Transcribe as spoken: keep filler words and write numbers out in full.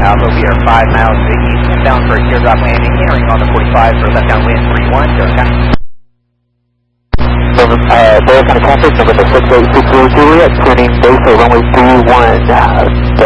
Alpha, we are five miles to the east, bound for a teardrop landing, entering on the forty-five for left downwind three one, Durham County. Over, uh, Durham County Campus, November six eight six zero Juliet, turning base for runway three one, uh,